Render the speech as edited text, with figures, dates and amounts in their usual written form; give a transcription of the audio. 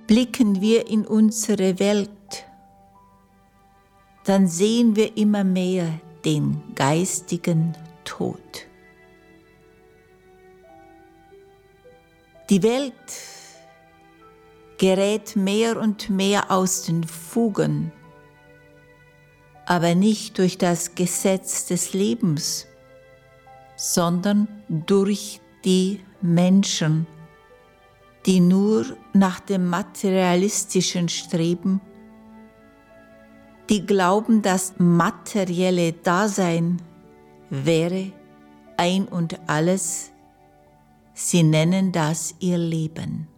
Blicken wir in unsere Welt, dann sehen wir immer mehr den geistigen Tod. Die Welt gerät mehr und mehr aus den Fugen, aber nicht durch das Gesetz des Lebens, sondern durch die Menschen, die nur nach dem Materialistischen streben, die glauben, das materielle Dasein wäre ein und alles. Sie nennen das ihr Leben.